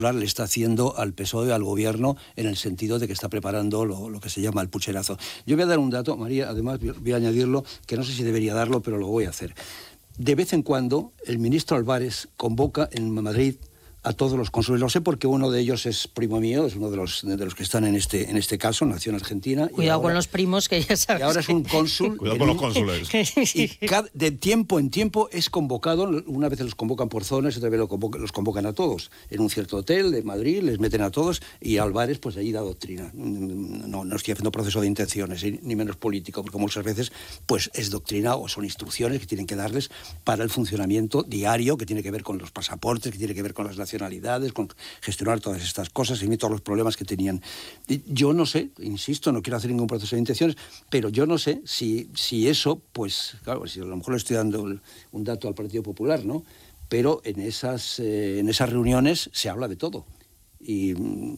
le está haciendo al PSOE y al gobierno en el sentido de que está preparando lo que se llama el pucherazo. Yo voy a dar un dato, María, además voy a añadirlo, que no sé si debería darlo, pero lo voy a hacer. De vez en cuando el ministro Álvarez convoca en Madrid a todos los cónsules. Lo sé porque uno de ellos es primo mío, es uno de los que están en este caso, nació en Argentina. Cuidado ahora, con los primos, que ya sabes. Y ahora es un cónsul. Cuidado con los cónsules. Y de tiempo en tiempo es convocado, una vez los convocan por zonas, otra vez los convocan a todos. En un cierto hotel de Madrid les meten a todos y Álvarez pues allí da doctrina. No estoy haciendo proceso de intenciones, ni menos político, porque muchas veces pues es doctrina o son instrucciones que tienen que darles para el funcionamiento diario, que tiene que ver con los pasaportes, que tiene que ver con las nacionalidades, con gestionar todas estas cosas y todos los problemas que tenían. Yo no sé, insisto, no quiero hacer ningún proceso de intenciones, pero yo no sé si eso, pues claro, si a lo mejor le estoy dando un dato al Partido Popular, ¿no? Pero en esas reuniones se habla de todo. Y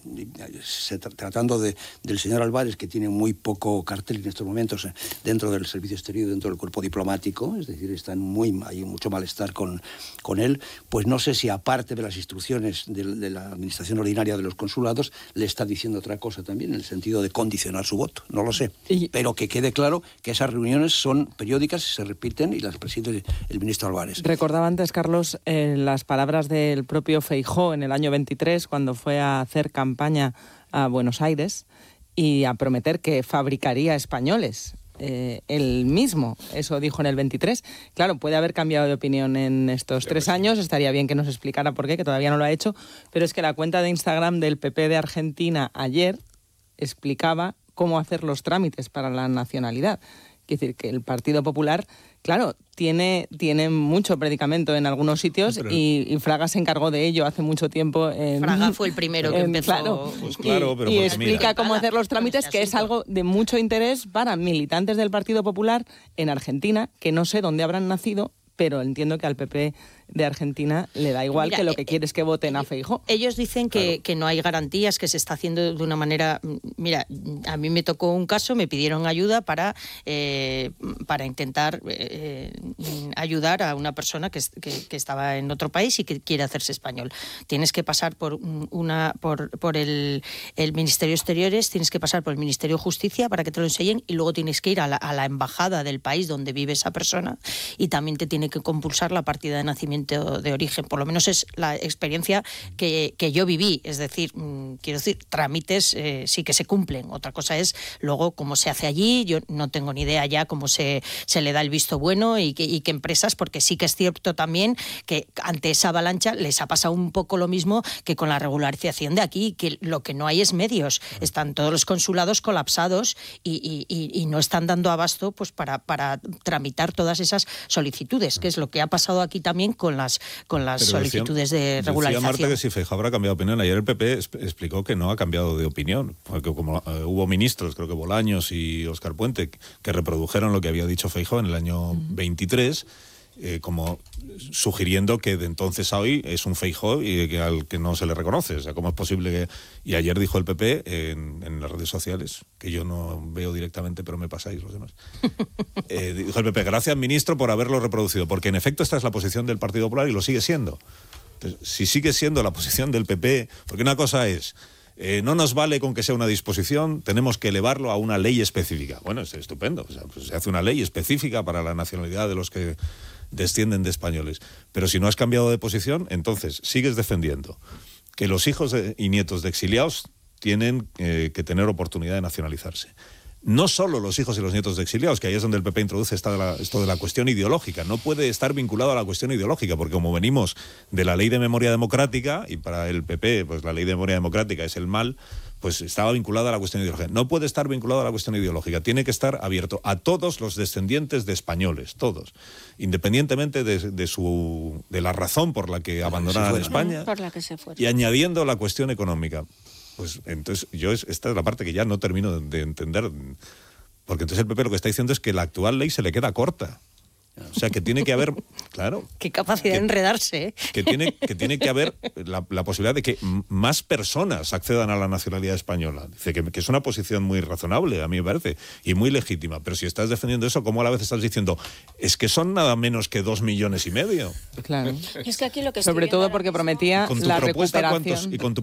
tratando del señor Álvarez, que tiene muy poco cartel en estos momentos dentro del servicio exterior, dentro del cuerpo diplomático, es decir, hay mucho malestar con él, pues no sé si aparte de las instrucciones de la administración ordinaria de los consulados, le está diciendo otra cosa también, en el sentido de condicionar su voto, no lo sé. Pero que quede claro que esas reuniones son periódicas, se repiten y las preside el ministro Álvarez. Recordaba antes, Carlos, las palabras del propio Feijóo en el año 23, cuando fue a hacer campaña a Buenos Aires y a prometer que fabricaría españoles. Él mismo, eso dijo en el 23. Claro, puede haber cambiado de opinión en estos 3 años, estaría bien que nos explicara por qué, que todavía no lo ha hecho, pero es que la cuenta de Instagram del PP de Argentina ayer explicaba cómo hacer los trámites para la nacionalidad. Es decir, que el Partido Popular, claro, tiene mucho predicamento en algunos sitios, y Fraga se encargó de ello hace mucho tiempo. Fraga fue el primero que empezó. Claro, pues claro, pero y explica cómo hacer los trámites, que es algo de mucho interés para militantes del Partido Popular en Argentina, que no sé dónde habrán nacido, pero entiendo que al PP de Argentina le da igual. Mira, que lo que quiere es que voten a Feijóo. Ellos dicen que no hay garantías, que se está haciendo de una manera... Mira, a mí me tocó un caso, me pidieron ayuda para intentar ayudar a una persona que estaba en otro país y que quiere hacerse español. Tienes que pasar por el Ministerio de Exteriores, tienes que pasar por el Ministerio de Justicia para que te lo enseñen, y luego tienes que ir a la embajada del país donde vive esa persona, y también te tiene que compulsar la partida de nacimiento de origen. Por lo menos es la experiencia que yo viví. Es decir, quiero decir, trámites sí que se cumplen. Otra cosa es luego cómo se hace allí. Yo no tengo ni idea ya cómo se le da el visto bueno y qué empresas, porque sí que es cierto también que ante esa avalancha les ha pasado un poco lo mismo que con la regularización de aquí, que lo que no hay es medios. Están todos los consulados colapsados y no están dando abasto pues para tramitar todas esas solicitudes, que es lo que ha pasado aquí también con las solicitudes de regularización. Decía Marta que si Feijóo habrá cambiado de opinión. Ayer el PP explicó que no ha cambiado de opinión, porque como hubo ministros, creo que Bolaños y Óscar Puente, que reprodujeron lo que había dicho Feijóo en el año 23, como sugiriendo que de entonces a hoy es un Feijóo y al que no se le reconoce. O sea, ¿cómo es posible que...? Y ayer dijo el PP en las redes sociales, que yo no veo directamente, pero me pasáis los demás. Dijo el PP, gracias ministro por haberlo reproducido, porque en efecto esta es la posición del Partido Popular y lo sigue siendo. Entonces, si sigue siendo la posición del PP, porque una cosa es... no nos vale con que sea una disposición, tenemos que elevarlo a una ley específica. Bueno, es estupendo. O sea, pues se hace una ley específica para la nacionalidad de los que descienden de españoles. Pero si no has cambiado de posición, entonces sigues defendiendo que los hijos y nietos de exiliados tienen que tener oportunidad de nacionalizarse. No solo los hijos y los nietos de exiliados, que ahí es donde el PP introduce esto de la cuestión ideológica. No puede estar vinculado a la cuestión ideológica, porque como venimos de la ley de memoria democrática, y para el PP pues la ley de memoria democrática es el mal, pues estaba vinculada a la cuestión ideológica. No puede estar vinculado a la cuestión ideológica, tiene que estar abierto a todos los descendientes de españoles, todos, independientemente de la razón por la que abandonaran España, por la que se fueron. Y añadiendo la cuestión económica. Pues entonces esta es la parte que ya no termino de entender, porque entonces el PP lo que está diciendo es que la actual ley se le queda corta. O sea, que tiene que haber, claro... Qué capacidad de enredarse, ¿eh? Que tiene que haber la posibilidad de que más personas accedan a la nacionalidad española. Dice que es una posición muy razonable, a mí me parece, y muy legítima. Pero si estás defendiendo eso, ¿cómo a la vez estás diciendo es que son nada menos que 2,5 millones? Claro. Es que aquí lo que Sobre todo porque prometía con tu la propuesta, recuperación. ¿y con tu